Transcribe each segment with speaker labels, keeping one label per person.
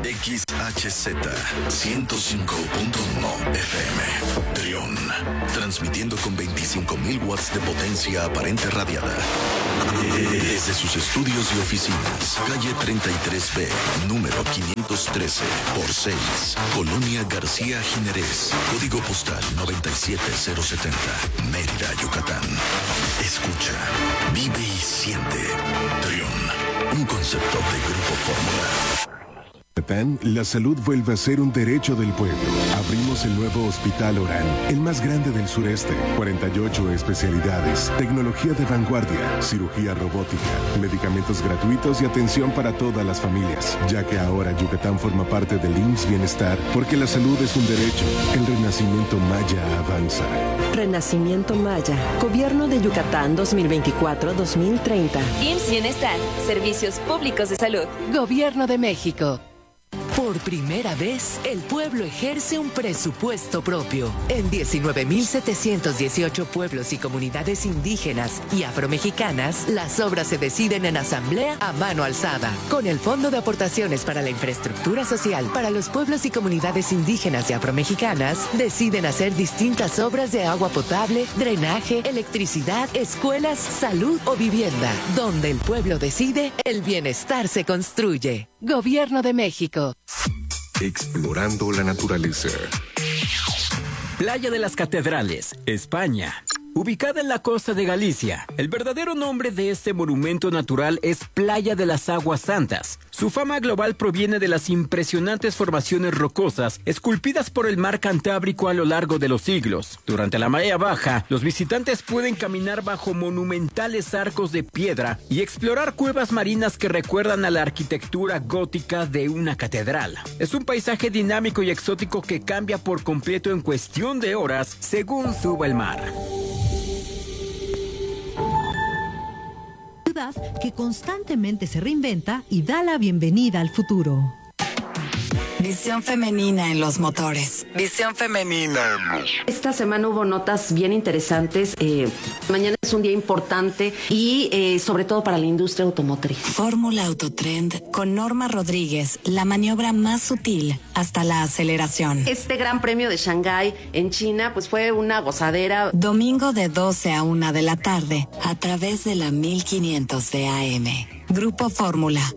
Speaker 1: XHZ 105.1 FM. Trión. Transmitiendo con 25.000 watts de potencia aparente radiada. Desde sus estudios y oficinas. Calle 33B, número 513, por 6. Colonia García Jiménez. Código postal 97070. Mérida, Yucatán. Escucha, vive y siente. Trión. Un concepto de Grupo Fórmula.
Speaker 2: La salud vuelve a ser un derecho del pueblo. Abrimos el nuevo Hospital Orán, el más grande del sureste. 48 especialidades, tecnología de vanguardia, cirugía robótica, medicamentos gratuitos y atención para todas las familias. Ya que ahora Yucatán forma parte del IMSS Bienestar, porque la salud es un derecho. El renacimiento maya avanza.
Speaker 3: Renacimiento Maya. Gobierno de Yucatán 2024-2030.
Speaker 4: IMSS Bienestar. Servicios Públicos de Salud.
Speaker 5: Gobierno de México. Por primera vez, el pueblo ejerce un presupuesto propio. En 19.718 pueblos y comunidades indígenas y afromexicanas, las obras se deciden en asamblea a mano alzada. Con el Fondo de Aportaciones para la Infraestructura Social para los pueblos y comunidades indígenas y afromexicanas, deciden hacer distintas obras de agua potable, drenaje, electricidad, escuelas, salud o vivienda. Donde el pueblo decide, el bienestar se construye. Gobierno de México.
Speaker 2: Explorando la naturaleza.
Speaker 6: Playa de las Catedrales, España. Ubicada en la costa de Galicia, el verdadero nombre de este monumento natural es Playa de las Aguas Santas. Su fama global proviene de las impresionantes formaciones rocosas esculpidas por el mar Cantábrico a lo largo de los siglos. Durante la marea baja, los visitantes pueden caminar bajo monumentales arcos de piedra y explorar cuevas marinas que recuerdan a la arquitectura gótica de una catedral. Es un paisaje dinámico y exótico que cambia por completo en cuestión de horas según suba el mar.
Speaker 7: Que constantemente se reinventa y da la bienvenida al futuro.
Speaker 8: Visión femenina en los motores. Visión femenina.
Speaker 3: Esta semana hubo notas bien interesantes. Mañana es un día importante y sobre todo para la industria automotriz.
Speaker 8: Fórmula Autotrend con Norma Rodríguez, la maniobra más sutil hasta la aceleración.
Speaker 3: Este Gran Premio de Shanghái en China pues fue una gozadera.
Speaker 8: Domingo de 12 a 1 de la tarde a través de la 1500 de AM. Grupo Fórmula.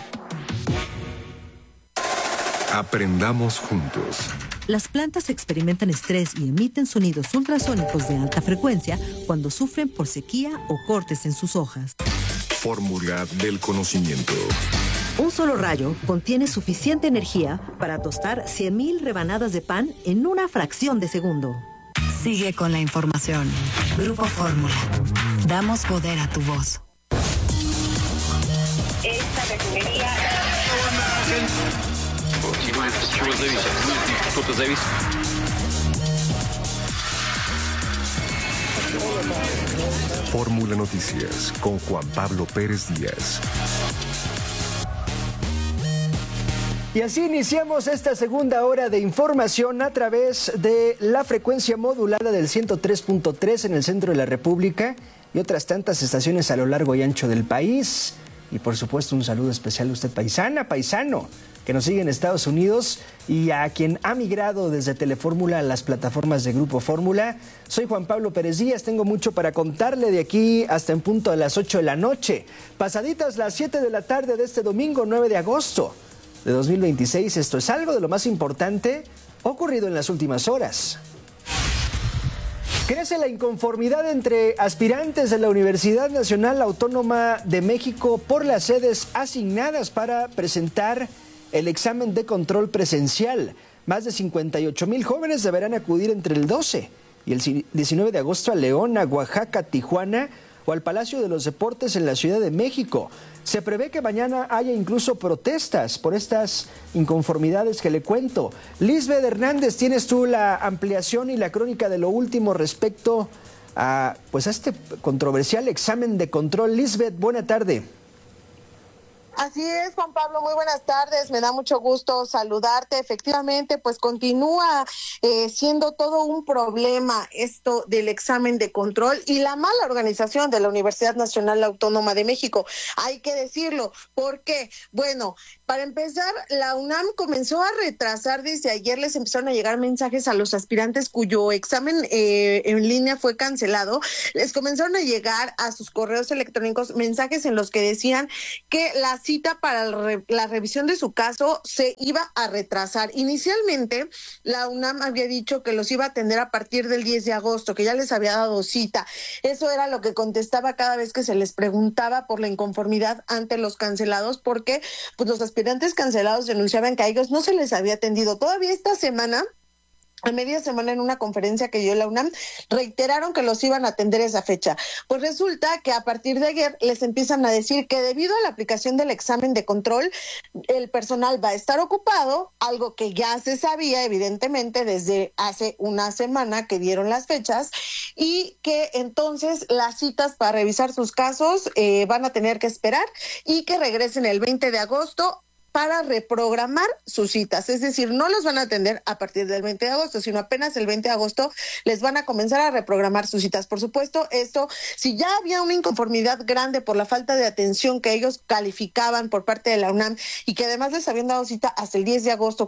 Speaker 2: Aprendamos juntos.
Speaker 7: Las plantas experimentan estrés y emiten sonidos ultrasónicos de alta frecuencia cuando sufren por sequía o cortes en sus hojas.
Speaker 2: Fórmula del conocimiento.
Speaker 7: Un solo rayo contiene suficiente energía para tostar 100,000 rebanadas de pan en una fracción de segundo.
Speaker 8: Sigue con la información. Grupo Fórmula. Damos poder a tu voz.
Speaker 9: Esta refinería...
Speaker 2: Fórmula Noticias con Juan Pablo Pérez Díaz.
Speaker 10: Y así iniciamos esta segunda hora de información a través de la frecuencia modulada del 103.3 en el centro de la República y otras tantas estaciones a lo largo y ancho del país. Y por supuesto un saludo especial a usted paisano, que nos sigue en Estados Unidos y a quien ha migrado desde Telefórmula a las plataformas de Grupo Fórmula. Soy Juan Pablo Pérez Díaz, tengo mucho para contarle de aquí hasta en punto a las 8 de la noche. Pasaditas las 7 de la tarde de este domingo 9 de agosto de 2026. Esto es algo de lo más importante ocurrido en las últimas horas. Crece la inconformidad entre aspirantes de la Universidad Nacional Autónoma de México por las sedes asignadas para presentar el examen de control presencial. Más de 58,000 jóvenes deberán acudir entre el 12 y el 19 de agosto a León, a Oaxaca, Tijuana o al Palacio de los Deportes en la Ciudad de México. Se prevé que mañana haya incluso protestas por estas inconformidades que le cuento. Lisbeth Hernández, tienes tú la ampliación y la crónica de lo último respecto a este controversial examen de control. Lisbeth, buena tarde.
Speaker 11: Así es, Juan Pablo, muy buenas tardes, me da mucho gusto saludarte. Efectivamente, pues continúa siendo todo un problema esto del examen de control y la mala organización de la Universidad Nacional Autónoma de México. Hay que decirlo, porque, bueno, Para empezar, la UNAM comenzó a retrasar desde ayer, les empezaron a llegar mensajes a los aspirantes cuyo examen en línea fue cancelado, les comenzaron a llegar a sus correos electrónicos mensajes en los que decían que la cita para la revisión de su caso se iba a retrasar. Inicialmente, la UNAM había dicho que los iba a atender a partir del 10 de agosto, que ya les había dado cita. Eso era lo que contestaba cada vez que se les preguntaba por la inconformidad ante los cancelados, porque pues los aspirantes cancelados denunciaban que a ellos no se les había atendido. Todavía esta semana, a media semana, en una conferencia que dio la UNAM, reiteraron que los iban a atender esa fecha. Pues resulta que a partir de ayer les empiezan a decir que debido a la aplicación del examen de control, el personal va a estar ocupado, algo que ya se sabía evidentemente desde hace una semana que dieron las fechas, y que entonces las citas para revisar sus casos van a tener que esperar y que regresen el 20 de agosto para reprogramar sus citas. Es decir, no los van a atender a partir del 20 de agosto, sino apenas el 20 de agosto les van a comenzar a reprogramar sus citas. Por supuesto, esto, si ya había una inconformidad grande por la falta de atención que ellos calificaban por parte de la UNAM y que además les habían dado cita hasta el 10 de agosto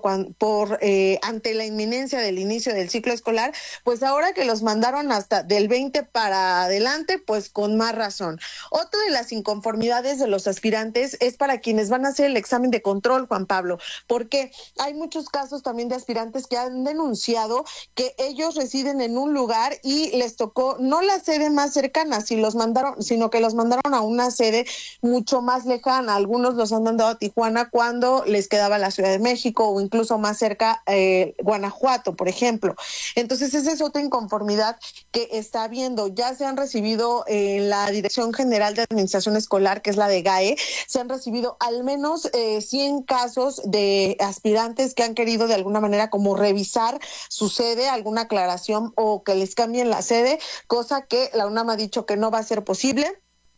Speaker 11: ante la inminencia del inicio del ciclo escolar, pues ahora que los mandaron hasta del 20 para adelante, pues con más razón. Otra de las inconformidades de los aspirantes es para quienes van a hacer el examen de control, Juan Pablo, porque hay muchos casos también de aspirantes que han denunciado que ellos residen en un lugar y les tocó no la sede más cercana, sino que los mandaron a una sede mucho más lejana. Algunos los han mandado a Tijuana cuando les quedaba la Ciudad de México o incluso más cerca Guanajuato, por ejemplo. Entonces esa es otra inconformidad que está habiendo. Ya se han recibido en la Dirección General de Administración Escolar, que es la de GAE, se han recibido al menos 100 casos de aspirantes que han querido de alguna manera como revisar su sede, alguna aclaración o que les cambien la sede, cosa que la UNAM ha dicho que no va a ser posible.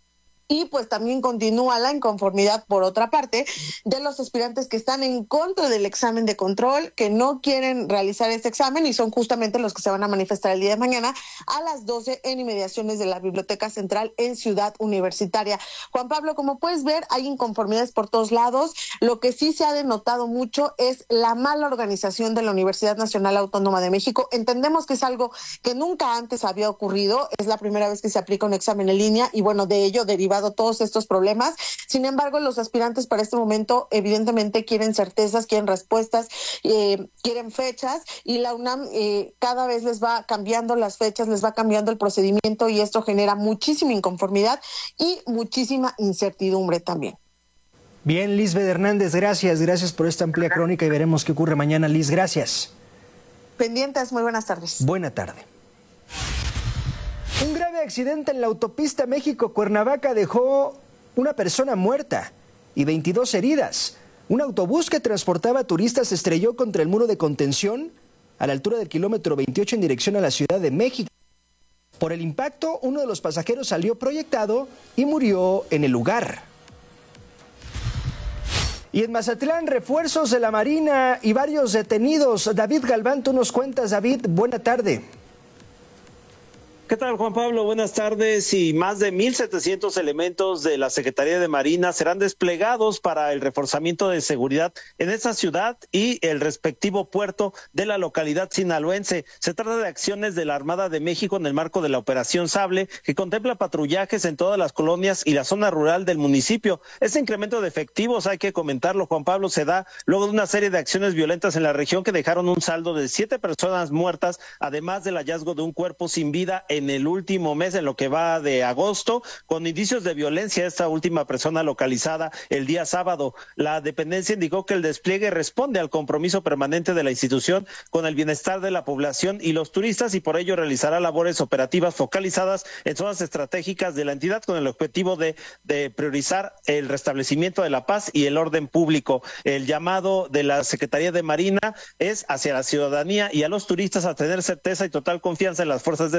Speaker 11: Y pues también continúa la inconformidad, por otra parte, de los aspirantes que están en contra del examen de control, que no quieren realizar este examen y son justamente los que se van a manifestar el día de mañana a las 12 en inmediaciones de la Biblioteca Central en Ciudad Universitaria. Juan Pablo, como puedes ver, hay inconformidades por todos lados. Lo que sí se ha denotado mucho es la mala organización de la Universidad Nacional Autónoma de México. Entendemos que es algo que nunca antes había ocurrido. Es la primera vez que se aplica un examen en línea y bueno, de ello deriva todos estos problemas. Sin embargo, los aspirantes para este momento evidentemente quieren certezas, quieren respuestas, quieren fechas, y la UNAM cada vez les va cambiando las fechas, les va cambiando el procedimiento, y esto genera muchísima inconformidad y muchísima incertidumbre también.
Speaker 10: Bien, Lisbeth Hernández, gracias por esta amplia crónica y veremos qué ocurre mañana. Liz, gracias.
Speaker 11: Pendientes, muy buenas tardes.
Speaker 10: Buena tarde. Un grave accidente en la autopista México-Cuernavaca dejó una persona muerta y 22 heridas. Un autobús que transportaba turistas se estrelló contra el muro de contención a la altura del kilómetro 28 en dirección a la Ciudad de México. Por el impacto, uno de los pasajeros salió proyectado y murió en el lugar. Y en Mazatlán, refuerzos de la Marina y varios detenidos. David Galván, tú nos cuentas, David, buena tarde.
Speaker 9: ¿Qué tal, Juan Pablo? Buenas tardes. Y más de 1,700 elementos de la Secretaría de Marina serán desplegados para el reforzamiento de seguridad en esa ciudad y el respectivo puerto de la localidad sinaloense. Se trata de acciones de la Armada de México en el marco de la Operación Sable, que contempla patrullajes en todas las colonias y la zona rural del municipio. Este incremento de efectivos, hay que comentarlo, Juan Pablo, se da luego de una serie de acciones violentas en la región que dejaron un saldo de 7 personas muertas, además del hallazgo de un cuerpo sin vida en el último mes, en lo que va de agosto, con indicios de violencia. Esta última persona localizada el día sábado. La dependencia indicó que el despliegue responde al compromiso permanente de la institución con el bienestar de la población y los turistas, y por ello realizará labores operativas focalizadas en zonas estratégicas de la entidad con el objetivo de priorizar el restablecimiento de la paz y el orden público. El llamado de la Secretaría de Marina es hacia la ciudadanía y a los turistas a tener certeza y total confianza en las fuerzas desplegadas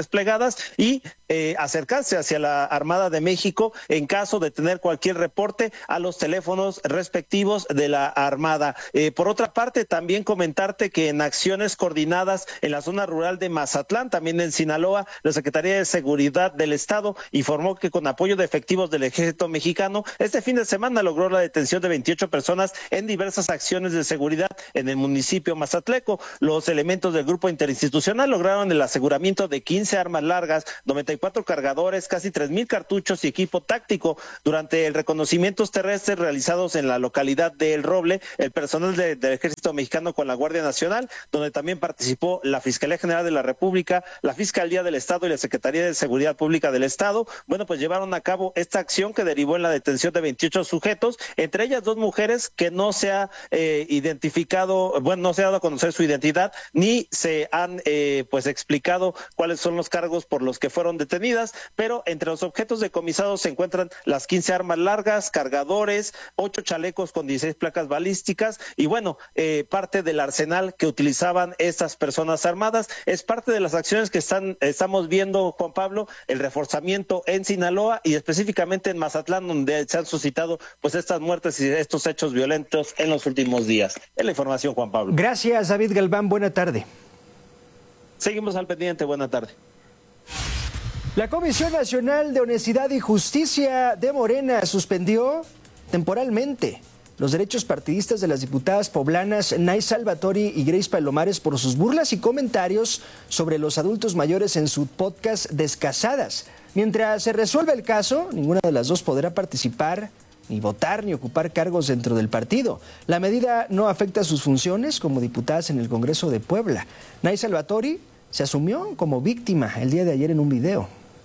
Speaker 9: armas y acercarse hacia la Armada de México en caso de tener cualquier reporte a los teléfonos respectivos de la Armada. Por otra parte, también comentarte que en acciones coordinadas en la zona rural de Mazatlán, también en Sinaloa, la Secretaría de Seguridad del Estado informó que con apoyo de efectivos del Ejército Mexicano, este fin de semana logró la detención de 28 personas en diversas acciones de seguridad en el municipio mazatleco. Los elementos del grupo interinstitucional lograron el aseguramiento de 15 armas largas, 94 cargadores, casi 3,000 cartuchos y equipo táctico. Durante el reconocimientos terrestres realizados en la localidad de El Roble, el personal del Ejército Mexicano con la Guardia Nacional, donde también participó la Fiscalía General de la República, la Fiscalía del Estado y la Secretaría de Seguridad Pública del Estado, pues llevaron a cabo esta acción que derivó en la detención de 28 sujetos, entre ellas 2 mujeres que no se ha identificado, no se ha dado a conocer su identidad, ni se han explicado cuáles son los cargos por los que fueron detenidas, pero entre los objetos decomisados se encuentran las 15 armas largas, cargadores, 8 chalecos con 16 placas balísticas y parte del arsenal que utilizaban estas personas armadas. Es parte de las acciones que estamos viendo, Juan Pablo, el reforzamiento en Sinaloa y específicamente en Mazatlán, donde se han suscitado estas muertes y estos hechos violentos en los últimos días. Es la información, Juan Pablo.
Speaker 10: Gracias, David Galván. Buena tarde.
Speaker 9: Seguimos al pendiente. Buena tarde.
Speaker 10: La Comisión Nacional de Honestidad y Justicia de Morena suspendió temporalmente los derechos partidistas de las diputadas poblanas Nay Salvatori y Grace Palomares por sus burlas y comentarios sobre los adultos mayores en su podcast Descasadas. Mientras se resuelve el caso, ninguna de las dos podrá participar, ni votar, ni ocupar cargos dentro del partido. La medida no afecta sus funciones como diputadas en el Congreso de Puebla. Nay Salvatori se asumió como víctima el día de ayer en un video.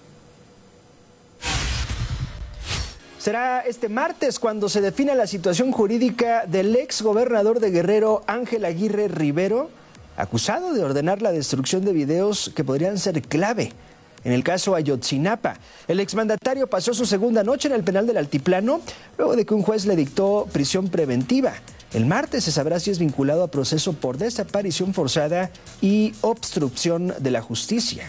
Speaker 10: Será este martes cuando se defina la situación jurídica del ex gobernador de Guerrero, Ángel Aguirre Rivero, acusado de ordenar la destrucción de videos que podrían ser clave en el caso Ayotzinapa. El exmandatario pasó su segunda noche en el penal del Altiplano, luego de que un juez le dictó prisión preventiva. El martes se sabrá si es vinculado a proceso por desaparición forzada y obstrucción de la justicia.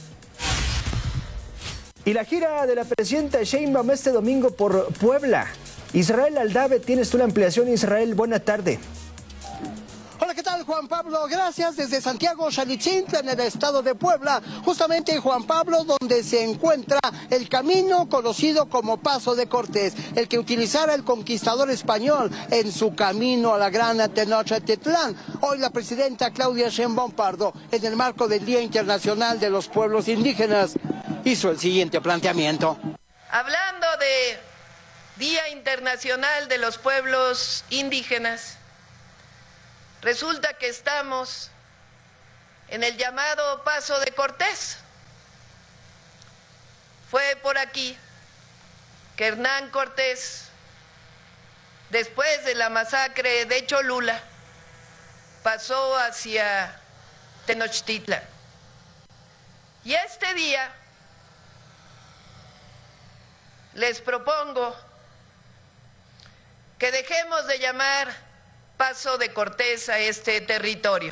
Speaker 10: Y la gira de la presidenta Sheinbaum este domingo por Puebla. Israel Aldave, tienes tú la ampliación. Israel, buena tarde.
Speaker 12: Hola, ¿qué tal, Juan Pablo? Gracias. Desde Santiago Xalitzintla, en el estado de Puebla, justamente, Juan Pablo, donde se encuentra el camino conocido como Paso de Cortés, el que utilizara el conquistador español en su camino a la gran Tenochtitlán. Hoy la presidenta Claudia Sheinbaum Pardo, en el marco del Día Internacional de los Pueblos Indígenas, hizo el siguiente planteamiento.
Speaker 13: Hablando de Día Internacional de los Pueblos Indígenas, resulta que estamos en el llamado Paso de Cortés. Fue por aquí que Hernán Cortés, después de la masacre de Cholula, pasó hacia Tenochtitlan. Y este día les propongo que dejemos de llamar Paso de Cortés a este territorio.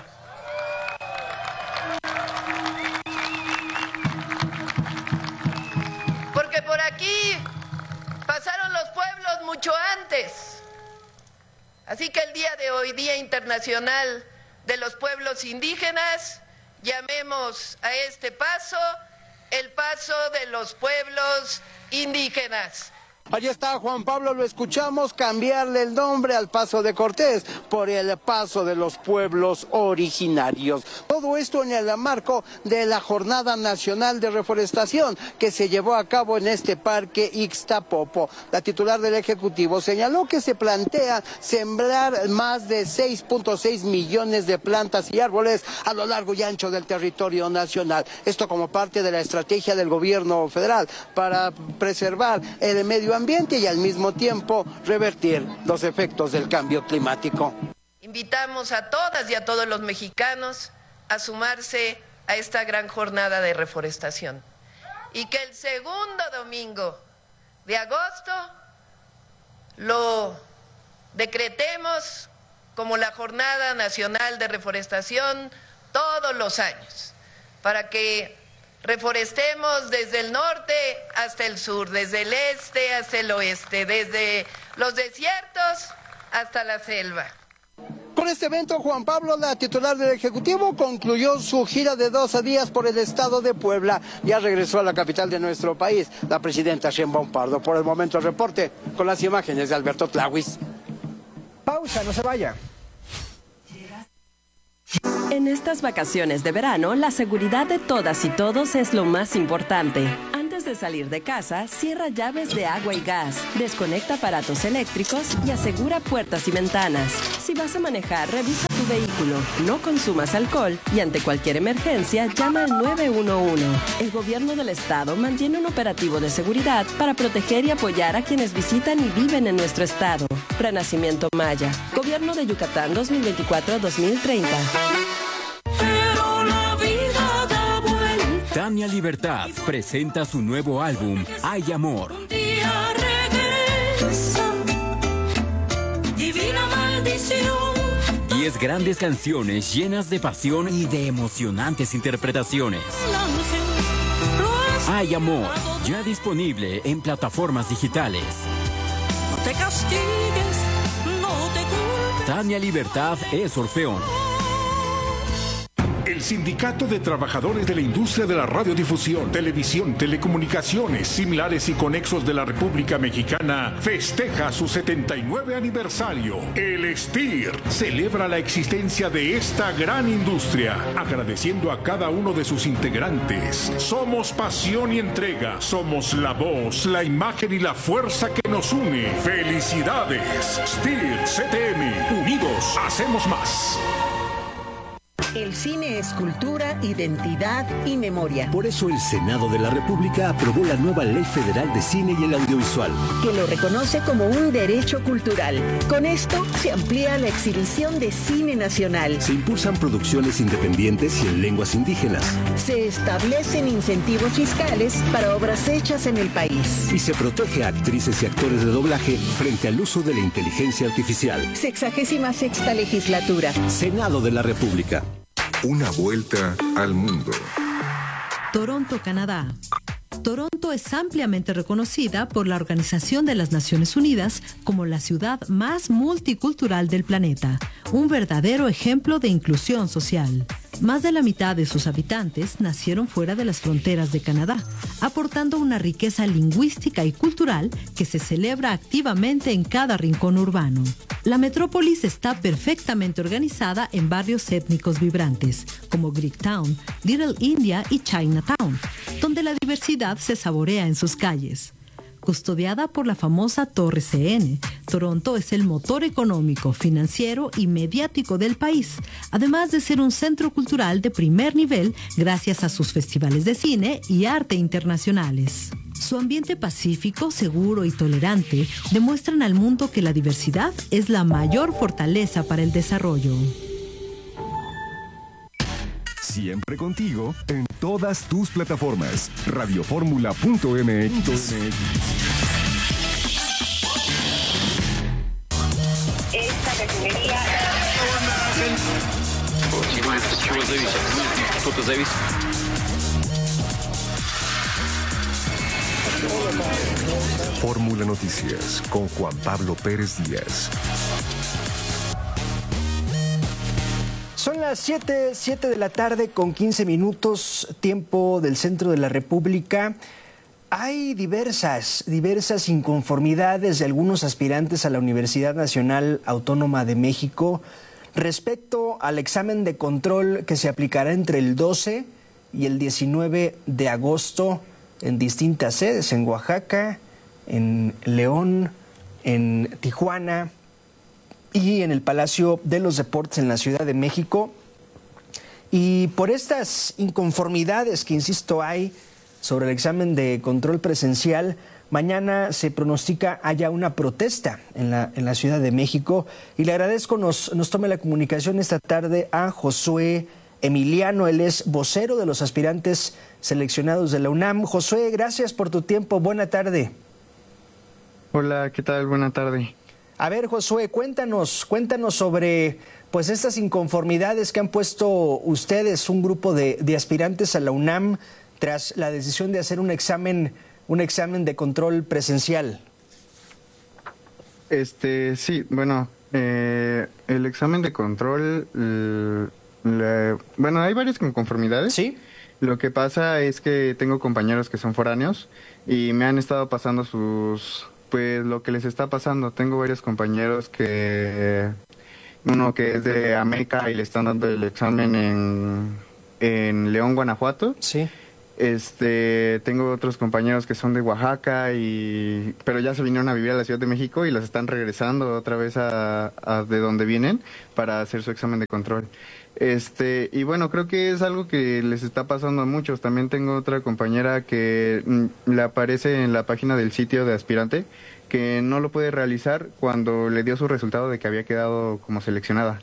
Speaker 13: Porque por aquí pasaron los pueblos mucho antes. Así que el día de hoy, Día Internacional de los Pueblos Indígenas, llamemos a este paso el Paso de los Pueblos Indígenas.
Speaker 12: Allí está, Juan Pablo, lo escuchamos cambiarle el nombre al Paso de Cortés por el Paso de los Pueblos Originarios. Todo esto en el marco de la Jornada Nacional de Reforestación que se llevó a cabo en este parque Ixtapopo. La titular del Ejecutivo señaló que se plantea sembrar más de 6.6 millones de plantas y árboles a lo largo y ancho del territorio nacional. Esto como parte de la estrategia del gobierno federal para preservar el medio ambiente y al mismo tiempo revertir los efectos del cambio climático.
Speaker 13: Invitamos a todas y a todos los mexicanos a sumarse a esta gran jornada de reforestación y que el segundo domingo de agosto lo decretemos como la Jornada Nacional de Reforestación todos los años, para que reforestemos desde el norte hasta el sur, desde el este hasta el oeste, desde los desiertos hasta la selva.
Speaker 12: Con este evento, Juan Pablo, la titular del Ejecutivo, concluyó su gira de 12 días por el estado de Puebla. Ya regresó a la capital de nuestro país, la presidenta Sheinbaum Pardo. Por el momento, el reporte con las imágenes de Alberto Tlawis.
Speaker 10: Pausa, no se vaya.
Speaker 14: En estas vacaciones de verano, la seguridad de todas y todos es lo más importante. Antes de salir de casa, cierra llaves de agua y gas, desconecta aparatos eléctricos y asegura puertas y ventanas. Si vas a manejar, revisa tu vehículo, no consumas alcohol y ante cualquier emergencia, llama al 911. El gobierno del estado mantiene un operativo de seguridad para proteger y apoyar a quienes visitan y viven en nuestro estado. Renacimiento Maya, Gobierno de Yucatán 2024-2030.
Speaker 6: Tania Libertad presenta su nuevo álbum, Hay Amor. 10 grandes canciones llenas de pasión y de emocionantes interpretaciones. Hay Amor, ya disponible en plataformas digitales.
Speaker 15: No te castigues, no te culpes.
Speaker 6: Tania Libertad es Orfeón.
Speaker 16: El Sindicato de Trabajadores de la Industria de la Radiodifusión, Televisión, Telecomunicaciones, Similares y Conexos de la República Mexicana festeja su 79 aniversario. El STIR celebra la existencia de esta gran industria, agradeciendo a cada uno de sus integrantes. Somos pasión y entrega, somos la voz, la imagen y la fuerza que nos une. ¡Felicidades! STIR CTM, unidos hacemos más.
Speaker 17: El cine es cultura, identidad y memoria.
Speaker 18: Por eso el Senado de la República aprobó la nueva Ley Federal de Cine y el Audiovisual,
Speaker 17: que lo reconoce como un derecho cultural. Con esto se amplía la exhibición de cine nacional.
Speaker 18: Se impulsan producciones independientes y en lenguas indígenas.
Speaker 17: Se establecen incentivos fiscales para obras hechas en el país.
Speaker 18: Y se protege a actrices y actores de doblaje frente al uso de la inteligencia artificial.
Speaker 17: 66ª legislatura.
Speaker 18: Senado de la República.
Speaker 19: Una vuelta al mundo.
Speaker 7: Toronto, Canadá. Toronto es ampliamente reconocida por la Organización de las Naciones Unidas como la ciudad más multicultural del planeta, un verdadero ejemplo de inclusión social. Más de la mitad de sus habitantes nacieron fuera de las fronteras de Canadá, aportando una riqueza lingüística y cultural que se celebra activamente en cada rincón urbano. La metrópolis está perfectamente organizada en barrios étnicos vibrantes, como Greektown, Little India y Chinatown, donde la diversidad se saborea en sus calles. Custodiada por la famosa Torre CN, Toronto es el motor económico, financiero y mediático del país, además de ser un centro cultural de primer nivel gracias a sus festivales de cine y arte internacionales. Su ambiente pacífico, seguro y tolerante demuestran al mundo que la diversidad es la mayor fortaleza para el desarrollo.
Speaker 2: Siempre contigo en todas tus plataformas. Radioformula.mx.
Speaker 15: Esta categoría.
Speaker 2: Fórmula Noticias con Juan Pablo Pérez Díaz.
Speaker 10: Son las 7 de la tarde con 15 minutos, tiempo del centro de la República. Hay diversas inconformidades de algunos aspirantes a la Universidad Nacional Autónoma de México respecto al examen de control que se aplicará entre el 12 y el 19 de agosto en distintas sedes, en Oaxaca, en León, en Tijuana y en el Palacio de los Deportes en la Ciudad de México. Y por estas inconformidades que, insisto, hay sobre el examen de control presencial, mañana se pronostica haya una protesta en la Ciudad de México. Y le agradezco nos tome la comunicación esta tarde a Josué Emiliano. Él es vocero de los aspirantes seleccionados de la UNAM. Josué, gracias por tu tiempo. Buena tarde.
Speaker 20: Hola, ¿qué tal? Buena tarde.
Speaker 10: A ver, Josué, cuéntanos sobre pues estas inconformidades que han puesto ustedes, un grupo de aspirantes a la UNAM, tras la decisión de hacer un examen de control presencial.
Speaker 20: Sí, bueno, el examen de control, bueno, hay varias inconformidades.
Speaker 10: Sí.
Speaker 20: Lo que pasa es que tengo compañeros que son foráneos y me han estado pasando pues lo que les está pasando. Tengo varios compañeros uno que es de América y le están dando el examen en León, Guanajuato.
Speaker 10: Sí.
Speaker 20: Tengo otros compañeros que son de Oaxaca pero ya se vinieron a vivir a la Ciudad de México y los están regresando otra vez a de donde vienen para hacer su examen de control. Y bueno, creo que es algo que les está pasando a muchos. También tengo otra compañera que le aparece en la página del sitio de aspirante que no lo puede realizar cuando le dio su resultado de que había quedado como seleccionada.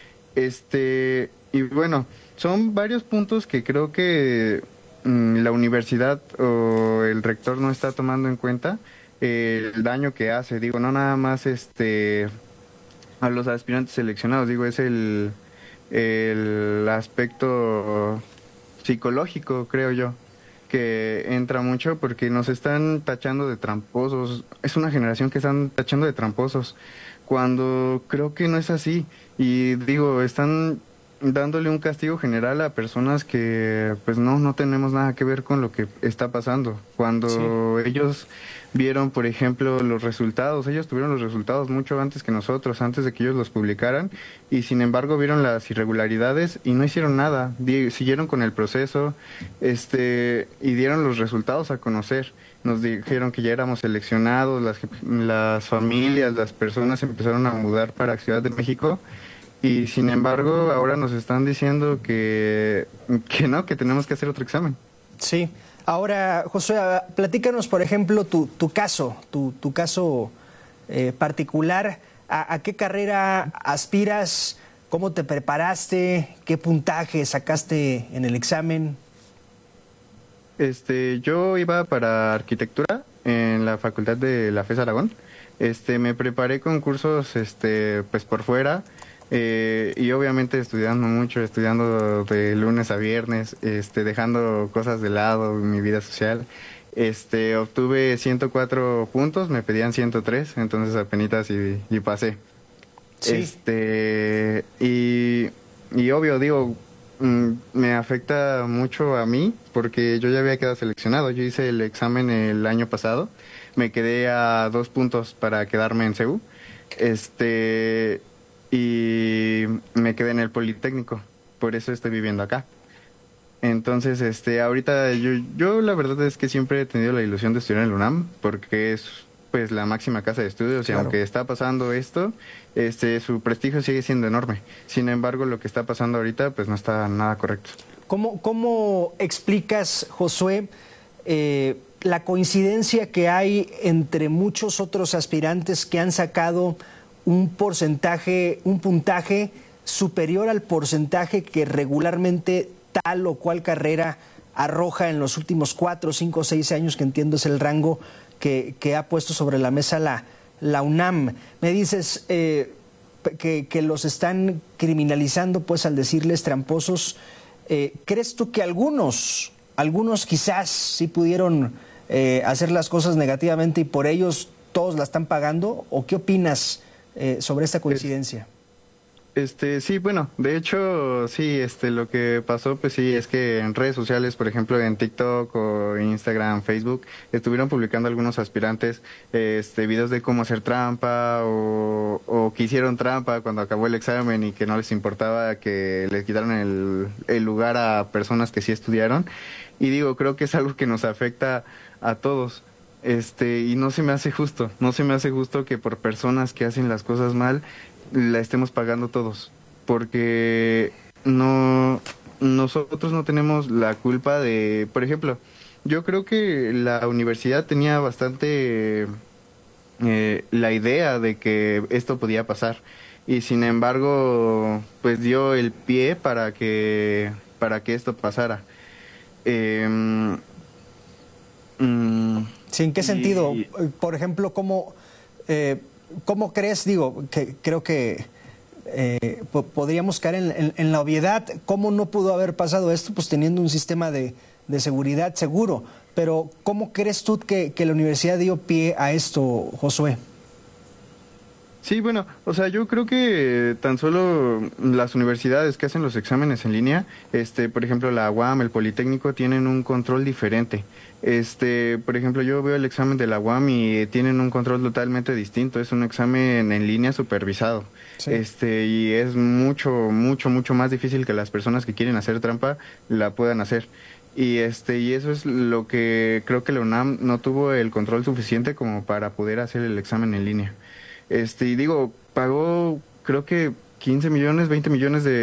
Speaker 20: Y bueno, son varios puntos que creo que la universidad o el rector no está tomando en cuenta el daño que hace. Digo, no nada más a los aspirantes seleccionados, digo, es el aspecto psicológico, creo yo, que entra mucho porque nos están tachando de tramposos. Es una generación que están tachando de tramposos cuando creo que no es así. Y digo, están dándole un castigo general a personas que pues no tenemos nada que ver con lo que está pasando. Cuando ellos vieron, por ejemplo, los resultados, ellos tuvieron los resultados mucho antes que nosotros, antes de que ellos los publicaran, y sin embargo vieron las irregularidades y no hicieron nada, siguieron con el proceso, y dieron los resultados a conocer. Nos dijeron que ya éramos seleccionados, las familias, las personas empezaron a mudar para Ciudad de México. Y sin embargo, ahora nos están diciendo que no, que tenemos que hacer otro examen.
Speaker 10: Sí. Ahora, Josué, platícanos, por ejemplo, tu caso particular. ¿A qué carrera aspiras? ¿Cómo te preparaste? ¿Qué puntaje sacaste en el examen?
Speaker 20: Yo iba para arquitectura en la Facultad de la FES Aragón. Me preparé con cursos, pues por fuera. Y obviamente estudiando de lunes a viernes, dejando cosas de lado en mi vida social. Obtuve 104 puntos, me pedían 103, entonces apenitas y pasé.
Speaker 10: Sí.
Speaker 20: Y obvio, digo, me afecta mucho a mí porque yo ya había quedado seleccionado. Yo hice el examen el año pasado, me quedé a 2 puntos para quedarme en CEU. Y me quedé en el Politécnico, por eso estoy viviendo acá. Entonces, ahorita yo la verdad es que siempre he tenido la ilusión de estudiar en el UNAM, porque es pues la máxima casa de estudios, y aunque está pasando esto, su prestigio sigue siendo enorme. Sin embargo, lo que está pasando ahorita pues no está nada correcto.
Speaker 10: ¿Cómo explicas, Josué, la coincidencia que hay entre muchos otros aspirantes que han sacado un puntaje superior al porcentaje que regularmente tal o cual carrera arroja en los últimos 4, 5, 6 años, que entiendo es el rango que ha puesto sobre la mesa la UNAM? Me dices que los están criminalizando pues al decirles tramposos. ¿Crees tú que algunos quizás sí pudieron hacer las cosas negativamente y por ellos todos la están pagando? ¿O qué opinas sobre esta coincidencia?
Speaker 20: Sí, bueno, de hecho, sí, lo que pasó, pues sí, es que en redes sociales, por ejemplo, en TikTok o Instagram, Facebook, estuvieron publicando algunos aspirantes, videos de cómo hacer trampa o que hicieron trampa cuando acabó el examen y que no les importaba que les quitaran el lugar a personas que sí estudiaron. Y digo, creo que es algo que nos afecta a todos. Y no se me hace justo que por personas que hacen las cosas mal la estemos pagando todos, porque nosotros no tenemos la culpa de, por ejemplo, yo creo que la universidad tenía bastante la idea de que esto podía pasar y sin embargo pues dio el pie para que esto pasara.
Speaker 10: Sí, ¿en qué sentido? Por ejemplo, ¿cómo crees? Digo, que creo que podríamos caer en la obviedad. ¿Cómo no pudo haber pasado esto? Pues teniendo un sistema de de seguridad seguro. Pero ¿cómo crees tú que la universidad dio pie a esto, Josué?
Speaker 20: Sí, bueno, o sea, yo creo que tan solo las universidades que hacen los exámenes en línea, por ejemplo, la UAM, el Politécnico, tienen un control diferente. Por ejemplo, yo veo el examen de la UAM y tienen un control totalmente distinto. Es un examen en línea supervisado. Sí. Y es mucho más difícil que las personas que quieren hacer trampa la puedan hacer. Y eso es lo que creo que la UNAM no tuvo el control suficiente como para poder hacer el examen en línea. Y digo, pagó creo que 15 millones, 20 millones de